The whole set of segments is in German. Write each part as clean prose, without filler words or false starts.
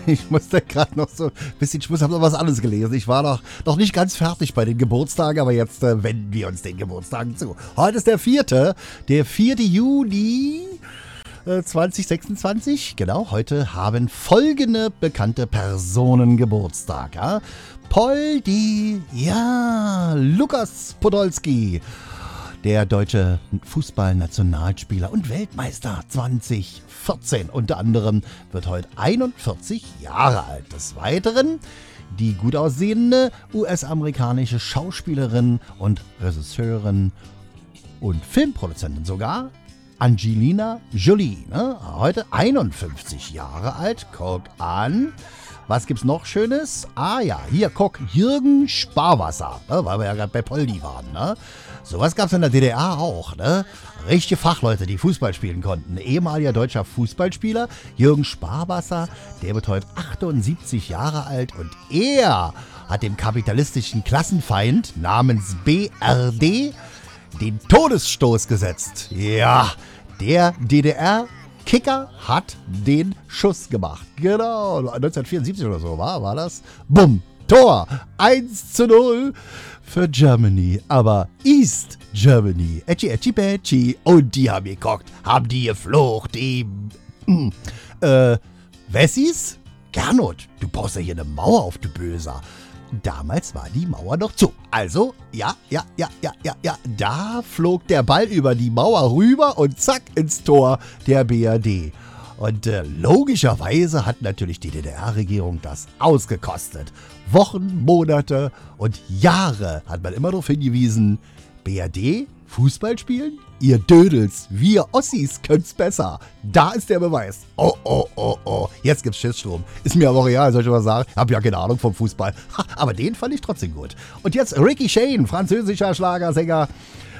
Ich musste gerade noch so ein bisschen, ich habe noch was anderes gelesen. Ich war noch nicht ganz fertig bei den Geburtstagen, aber jetzt wenden wir uns den Geburtstagen zu. Heute ist der 4. Juni 2026. Genau, heute haben folgende bekannte Personen Geburtstag. Ja? Poldi, ja, Lukas Podolski. Der deutsche Fußballnationalspieler und Weltmeister 2014 unter anderem wird heute 41 Jahre alt. Des Weiteren die gut aussehende US-amerikanische Schauspielerin und Regisseurin und Filmproduzentin sogar, Angelina Jolie. Ne? Heute 51 Jahre alt. Guck an. Was gibt's noch Schönes? Ah ja, hier, guck, Jürgen Sparwasser, ne? Weil wir ja gerade bei Poldi waren. Ne? Sowas gab's in der DDR auch. Ne? Richtige Fachleute, die Fußball spielen konnten. Ehemaliger deutscher Fußballspieler, Jürgen Sparwasser, der wird heute 78 Jahre alt und er hat dem kapitalistischen Klassenfeind namens BRD den Todesstoß gesetzt. Ja, der DDR-Kicker hat den Schuss gemacht. Genau, 1974 oder so war das. Bumm, Tor, 1:0 für Germany. Aber East Germany, Etschi Betschi. Und die haben geguckt, haben die geflucht, die Wessis? Gernot, du baust ja hier eine Mauer auf, du Böser. Damals war die Mauer noch zu. Also, ja, da flog der Ball über die Mauer rüber und zack ins Tor der BRD. Und logischerweise hat natürlich die DDR-Regierung das ausgekostet. Wochen, Monate und Jahre hat man immer darauf hingewiesen, BRD, Fußball spielen? Ihr Dödels, wir Ossis können's besser. Da ist der Beweis. Oh. Jetzt gibt's Schissstrom. Ist mir aber real, soll ich mal sagen. Hab ja keine Ahnung vom Fußball. Aber den fand ich trotzdem gut. Und jetzt Ricky Shane, französischer Schlagersänger.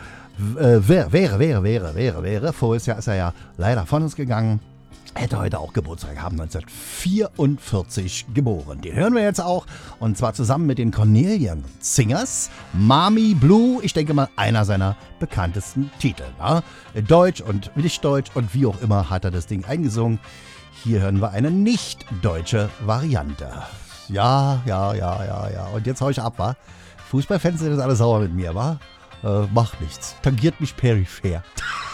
Wäre. Voriges Jahr ist er ja leider von uns gegangen. Hätte heute auch Geburtstag haben, 1944 geboren. Den hören wir jetzt auch, und zwar zusammen mit den Cornelian Singers. Mami Blue, ich denke mal, einer seiner bekanntesten Titel. Ne? Deutsch und nicht Deutsch und wie auch immer hat er das Ding eingesungen. Hier hören wir eine nicht deutsche Variante. Ja. Und jetzt hau ich ab, wa? Fußballfans sind jetzt alle sauer mit mir, wa? Macht nichts. Tangiert mich peripher.